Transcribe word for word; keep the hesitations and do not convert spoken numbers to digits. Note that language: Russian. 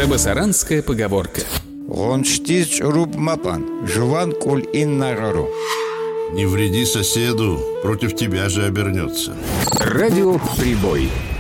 Табасаранская поговорка. Гонштиц руб мапан, жван куль ин нагару. Не вреди соседу, против тебя же обернется. Радио «Прибой».